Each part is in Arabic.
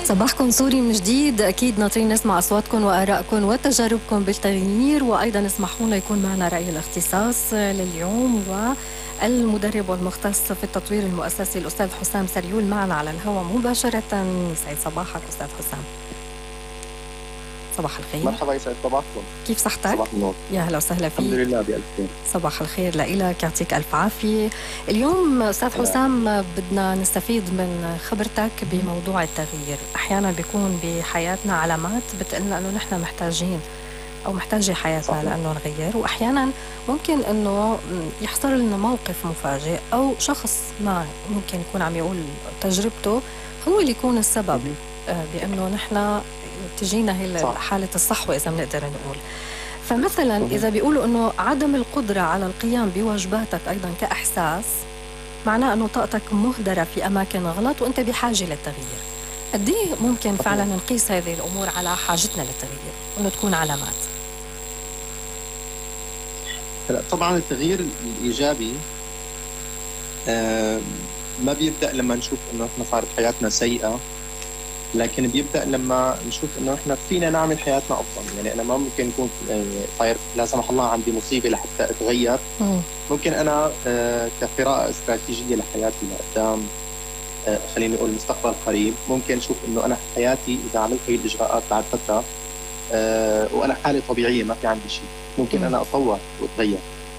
صباحكم سوري من جديد. أكيد ناطرين نسمع أصواتكم وآرائكم وتجاربكم بالتغيير، وأيضا اسمحوا لنا يكون معنا رأي الاختصاص لليوم والمدرب والمختص في التطوير المؤسسي الأستاذ حسام سريول معنا على الهواء مباشرة. يسعد صباحك أستاذ حسام. صباح الخير. مرحبا، يسعد صباحكم. كيف صحتك؟ صباح النور. يا هلا وسهلا فيك. الحمد لله بألف خير. صباح الخير لإلك، يعطيك ألف عافية. اليوم أستاذ حسام بدنا نستفيد من خبرتك بموضوع التغيير. أحيانا بيكون بحياتنا علامات بتقلنا أنه نحن محتاجين أو محتاجة حياتنا لأنه نغير، وأحيانا ممكن أنه يحصل لنا موقف مفاجئ أو شخص ما ممكن يكون عم يقول تجربته هو اللي يكون السبب بأنه نحن تجينا هي حالة الصحوة إذا بنقدر نقول. فمثلا إذا بيقولوا أنه عدم القدرة على القيام بواجباتك أيضا كإحساس معناه أنه طاقتك مهدرة في أماكن غلط وأنت بحاجة للتغيير. قد ايه ممكن فعلا نقيس هذه الأمور على حاجتنا للتغيير وأنه تكون علامات؟ طبعا التغيير الإيجابي ما بيبدأ لما نشوف أنه إحنا صارت حياتنا سيئة، لكن بيبدأ لما نشوف إنه إحنا فينا نعمل حياتنا أفضل. يعني أنا ما ممكن يكون صاير لا سمح الله عندي مصيبة لحتى أتغير. ممكن أنا كقراءة استراتيجية لحياتي لقدام، خليني أقول مستقبل قريب، ممكن أشوف إنه أنا حياتي إذا عملت هي الإجراءات بعد فترة وأنا حالة طبيعية ما في عندي شيء، ممكن أنا أتطور وأتغير.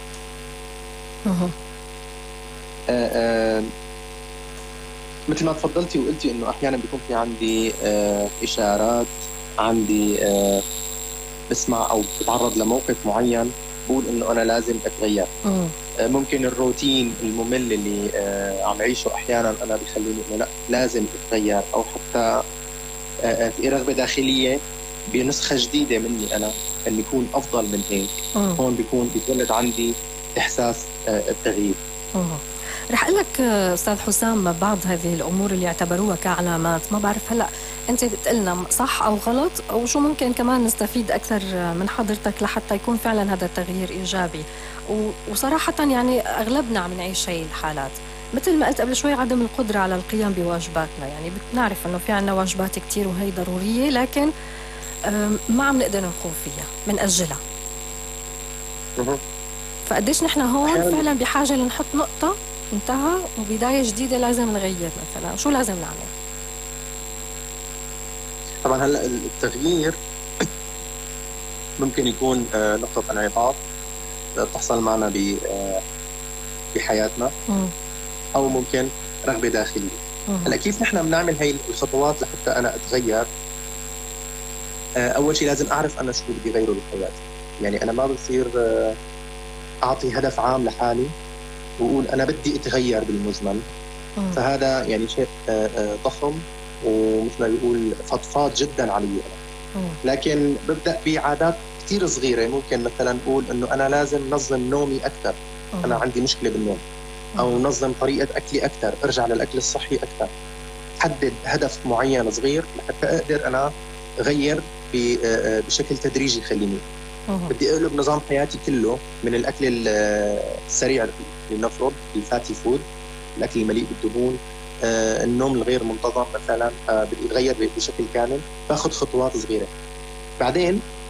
مثل ما تفضلتي وقلتي انه احيانا بيكون في عندي اشارات، عندي بسمع او بتعرض لموقف معين بقول انه انا لازم اتغير. ممكن الروتين الممل اللي عم اعيشه احيانا انا بيخليني انه لا لازم اتغير، او حتى في رغبه داخليه بنسخه جديده مني انا اللي يكون افضل من هيك. هون بيتولد عندي احساس التغيير. رح أقول لك أستاذ حسام بعض هذه الأمور اللي اعتبروها كعلامات. ما بعرف هلأ أنت بتقلنا صح أو غلط، أو شو ممكن كمان نستفيد أكثر من حضرتك لحتى يكون فعلا هذا التغيير إيجابي. وصراحة يعني أغلبنا عم نعيش هاي الحالات. مثل ما قلت قبل شوي، عدم القدرة على القيام بواجباتنا. يعني بنعرف أنه في عنا واجبات كتير وهي ضرورية، لكن ما عم نقدر نقوم فيها، بنأجلها. فقديش نحن هون فعلا بحاجة لنحط نقطة انتهى وبداية جديدة لازم نغير. مثلا شو لازم نعمل؟ طبعا هلا التغيير ممكن يكون نقطة انعطاف تحصل معنا بحياتنا، او ممكن رغبة داخلية. هلا كيف نحن بنعمل هاي الخطوات لحتى انا اتغير؟ اول شيء لازم اعرف انا شو بدي غيره بحياتي. يعني انا ما بصير اعطي هدف عام لحالي وأقول أنا بدي أتغير بالمزمن. فهذا يعني شيء ضخم ومثل ما بيقول فضفاض جدا علي أنا. لكن ببدأ بعادات كتير صغيرة. ممكن مثلا أقول أنه أنا لازم نظم نومي أكثر، أنا عندي مشكلة بالنوم، أو نظم طريقة أكلي أكثر، أرجع للأكل الصحي أكثر. حدد هدف معين صغير لحتى أقدر أنا أغير بشكل تدريجي. خليني بدي أقلب نظام حياتي كله من الأكل السريع، لنفرض الفاتي فود، الأكل المليء بالدهون، النوم الغير منتظم مثلا، بدي أتغير بشكل كامل. باخذ خطوات صغيرة. بعدين